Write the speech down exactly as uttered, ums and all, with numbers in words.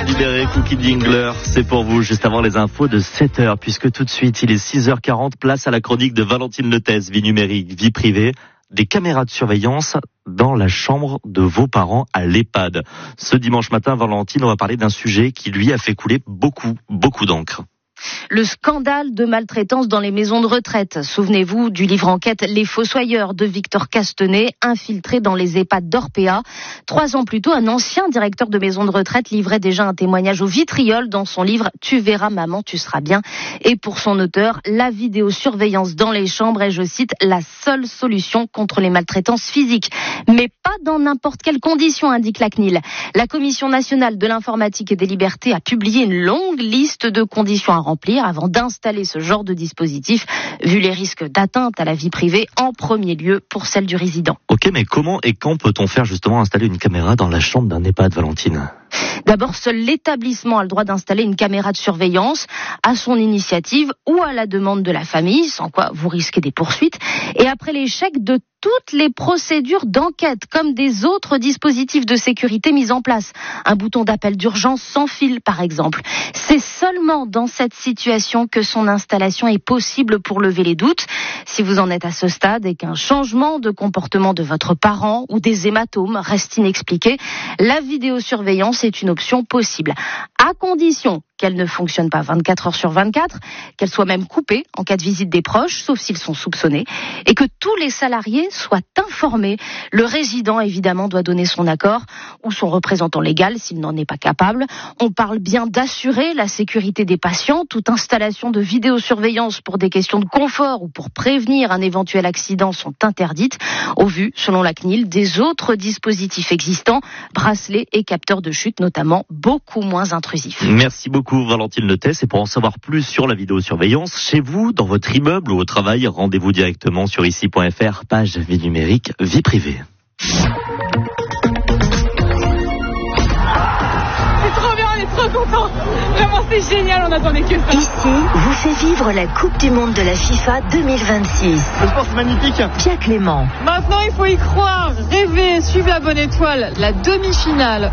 libéré, Cookie Dingler, c'est pour vous, juste avant les infos de sept heures, puisque tout de suite, il est six heures quarante, place à la chronique de Valentine Letès, vie numérique, vie privée, des caméras de surveillance dans la chambre de vos parents à l'EHPAD. Ce dimanche matin, Valentine, on va parler d'un sujet qui lui a fait couler beaucoup, beaucoup d'encre. Le scandale de maltraitance dans les maisons de retraite. Souvenez-vous du livre enquête Les Fossoyeurs de Victor Castanet, infiltré dans les EHPAD d'Orpea. Trois ans plus tôt, un ancien directeur de maison de retraite livrait déjà un témoignage au vitriol dans son livre Tu verras maman, tu seras bien. Et pour son auteur, la vidéosurveillance dans les chambres est, je cite, la seule solution contre les maltraitances physiques. Mais pas dans n'importe quelles conditions, indique la C N I L. La Commission nationale de l'informatique et des libertés a publié une longue liste de conditions à remplir avant d'installer ce genre de dispositif, vu les risques d'atteinte à la vie privée, en premier lieu pour celle du résident. Ok, mais comment et quand peut-on faire justement installer une caméra dans la chambre d'un EHPAD, Valentine ? D'abord, seul l'établissement a le droit d'installer une caméra de surveillance à son initiative ou à la demande de la famille, sans quoi vous risquez des poursuites. Et après l'échec de toutes les procédures d'enquête, comme des autres dispositifs de sécurité mis en place. Un bouton d'appel d'urgence sans fil, par exemple. C'est seulement dans cette situation que son installation est possible pour lever les doutes. Si vous en êtes à ce stade et qu'un changement de comportement de votre parent ou des hématomes reste inexpliqué, la vidéosurveillance est une option possible. À condition qu'elle ne fonctionne pas vingt-quatre heures sur vingt-quatre, qu'elle soit même coupée en cas de visite des proches, sauf s'ils sont soupçonnés, et que tous les salariés soient informés. Le résident, évidemment, doit donner son accord, ou son représentant légal s'il n'en est pas capable. On parle bien d'assurer la sécurité des patients. Toute installation de vidéosurveillance pour des questions de confort ou pour prévenir un éventuel accident sont interdites, au vu, selon la C N I L, des autres dispositifs existants, bracelets et capteurs de chute notamment, beaucoup moins intrusifs. Merci beaucoup. Valentine Letès, et pour en savoir plus sur la vidéosurveillance, chez vous, dans votre immeuble ou au travail, rendez-vous directement sur ici point f r, page vie numérique, vie privée. C'est trop bien, on est trop contents. Vraiment, c'est génial, on attendait que ça. Ici vous fait vivre la Coupe du Monde de la FIFA deux mille vingt-six. Le sport, c'est magnifique. Pierre Clément. Maintenant, il faut y croire, rêver, suivre la bonne étoile, la demi-finale